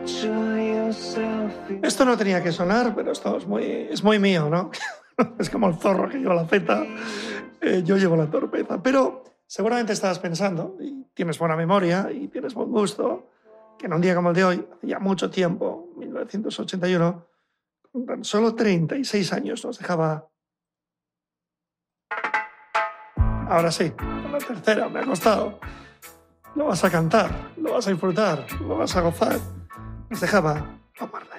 Esto no tenía que sonar, pero esto es muy mío, ¿no? Es como el zorro que lleva la zeta, yo llevo la torpeza. Pero seguramente estabas pensando, y tienes buena memoria y tienes buen gusto, que en un día como el de hoy, hace ya mucho tiempo, 1981, con tan solo 36 años nos dejaba... Ahora sí, con la tercera me ha costado. Lo vas a cantar, lo vas a disfrutar, lo vas a gozar. Nos dejaba Bob Marley.